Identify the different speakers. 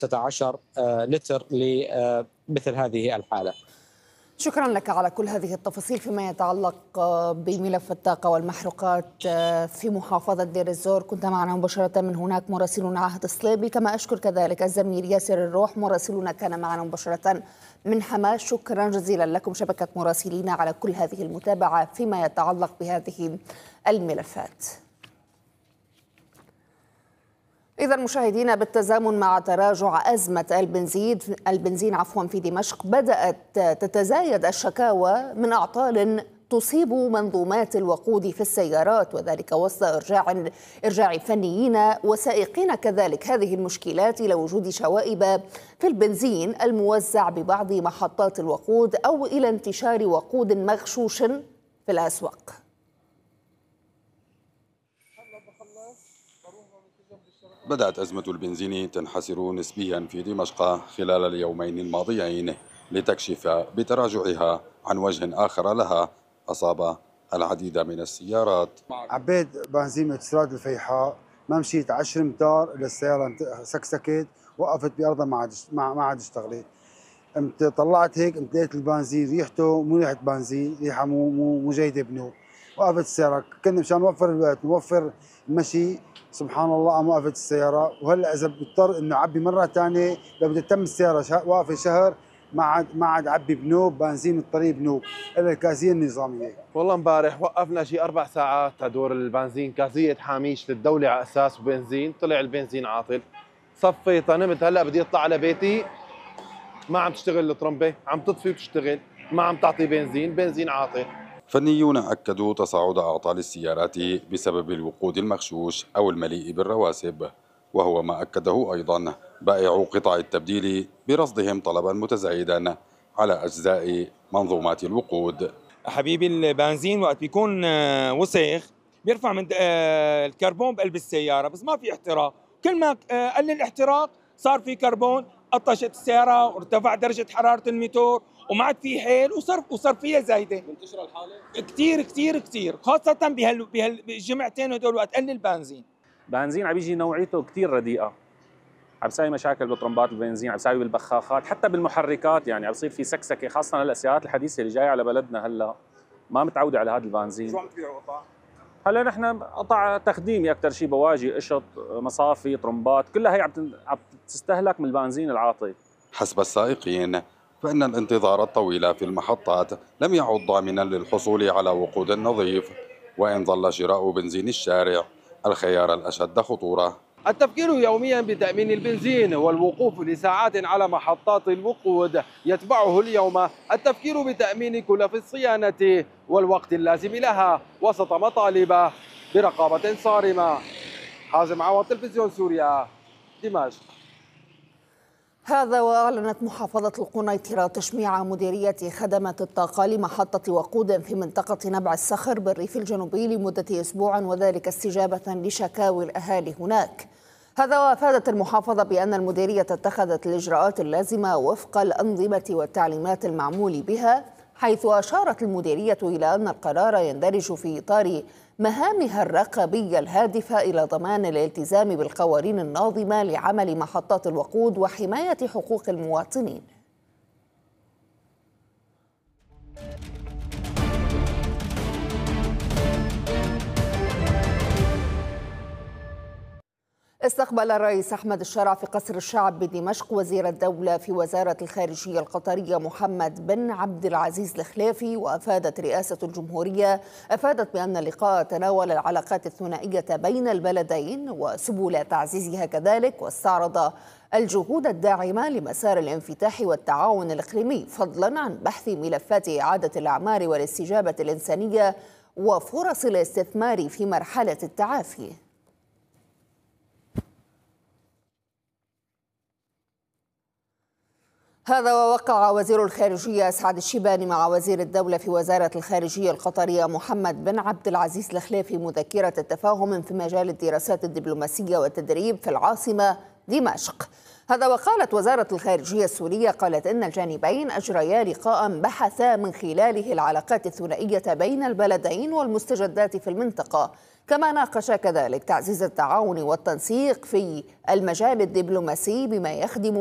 Speaker 1: 16 لتر لمثل هذه الحالة.
Speaker 2: شكرا لك على كل هذه التفاصيل فيما يتعلق بملف الطاقة والمحروقات في محافظة دير الزور. كنت معنا مباشرة من هناك مراسلنا عهد الصليبي، كما أشكر كذلك الزميل ياسر الروح مراسلنا كان معنا مباشرة من حماس. شكرا جزيلا لكم شبكة مراسلين على كل هذه المتابعة فيما يتعلق بهذه الملفات. إذا مشاهدينا، بالتزامن مع تراجع أزمة البنزين في دمشق، بدأت تتزايد الشكاوى من أعطال تصيب منظومات الوقود في السيارات، وذلك وسط إرجاع فنيين وسائقين كذلك هذه المشكلات إلى وجود شوائب في البنزين الموزع ببعض محطات الوقود أو إلى انتشار وقود مغشوش في الأسواق.
Speaker 3: بدأت أزمة البنزين تنحسر نسبيا في دمشق خلال اليومين الماضيين لتكشف بتراجعها عن وجه آخر لها أصاب العديد من السيارات.
Speaker 4: عبيت بنزين من اتصالات الفيحاء، ما مشيت 10 امتار إلى السيارة سكسكت، وقفت بأرضها ما عاد اشتغلت. طلعت هيك لقيت البنزين ريحته مو ريحة بنزين، ريحة مو جيدة بنوب. وقفت السيارة، كنا مشان نوفر الوقت نوفر المشي، سبحان الله قام وقفت السيارة. وهلا إذا بضطر إنه أعبي مرة ثانية، لو بدها تتم السيارة واقفة شهر ما عاد عبي بنوب بنزين الطريق بنوب الا الكازيه النظاميه.
Speaker 5: والله امبارح وقفنا شي 4 ساعات تدور البنزين، كازيه حاميش للدوله على اساس بنزين، طلع البنزين عاطل. صفيت نمت، هلا بدي اطلع على بيتي ما عم تشتغل الطرمبه، عم تطفي وتشتغل، ما عم تعطي بنزين عاطل.
Speaker 3: فنيون أكدوا تصاعد أعطال السيارات بسبب الوقود المغشوش أو المليء بالرواسب، وهو ما أكده أيضا بائعو قطع التبديل برصدهم طلبا متزايدا على أجزاء منظومات الوقود.
Speaker 6: حبيبي البنزين وقت بيكون وسخ بيرفع من الكربون بقلب السيارة، بس ما في احتراق. كل ما قل الاحتراق صار في كربون، قطشت السيارة وارتفع درجة حرارة الموتور وما عاد في حيل وصار فيها زايدة. منتشرة الحالة؟ كثير كثير كثير، خاصة بهالجمعتين هدول وقت قل البنزين.
Speaker 7: بنزين عم يجي نوعيته كثير رديئة، عم بيساوي مشاكل بطرمبات البنزين، عم بيساوي بالبخاخات، حتى بالمحركات، يعني عم بيصير في سكسكه، خاصه هلا السيارات الحديثه اللي جايه على بلدنا هلا ما متعوده على هذا البنزين.
Speaker 5: شو عم تبيعوا قطع؟
Speaker 7: هلا نحن قطع تخديمي اكثر شيء، بواجي، قشط، مصافي، طرمبات، كلها هي عم تستهلك من البنزين العاطل.
Speaker 3: حسب السائقين فإن الانتظار الطويل في المحطات لم يعد ضامنا للحصول على وقود نظيف، وإن ظل شراء بنزين الشارع الخيار الأشد خطورة.
Speaker 5: التفكير يوميا بتأمين البنزين والوقوف لساعات على محطات الوقود، يتبعه اليوم التفكير بتأمين كلف الصيانة والوقت اللازم لها وسط مطالب برقابة صارمة. حازم عوض، تلفزيون سوريا، دمشق.
Speaker 2: هذا وأعلنت محافظة القنيطرة تشميع مديرية خدمات الطاقة لمحطة وقود في منطقة نبع الصخر بالريف الجنوبي لمدة أسبوع، وذلك استجابة لشكاوي الأهالي هناك. هذا وأفادت المحافظة بأن المديرية اتخذت الإجراءات اللازمة وفق الأنظمة والتعليمات المعمول بها، حيث أشارت المديرية إلى أن القرار يندرج في إطار مهامها الرقابية الهادفة إلى ضمان الالتزام بالقوانين الناظمة لعمل محطات الوقود وحماية حقوق المواطنين. استقبل الرئيس أحمد الشرع في قصر الشعب بدمشق وزير الدولة في وزارة الخارجية القطرية محمد بن عبد العزيز الخليفي. وأفادت رئاسة الجمهورية بأن اللقاء تناول العلاقات الثنائية بين البلدين وسبل تعزيزها كذلك، واستعرض الجهود الداعمة لمسار الانفتاح والتعاون الإقليمي، فضلا عن بحث ملفات إعادة الأعمار والاستجابة الإنسانية وفرص الاستثمار في مرحلة التعافي. هذا ووقع وزير الخارجية أسعد الشيباني مع وزير الدولة في وزارة الخارجية القطرية محمد بن عبد العزيز الخليفي مذكرة تفاهم في مجال الدراسات الدبلوماسية والتدريب في العاصمة دمشق. هذا وقالت وزارة الخارجية السورية قالت إن الجانبين أجريا لقاء بحثا من خلاله العلاقات الثنائية بين البلدين والمستجدات في المنطقة، كما ناقش كذلك تعزيز التعاون والتنسيق في المجال الدبلوماسي بما يخدم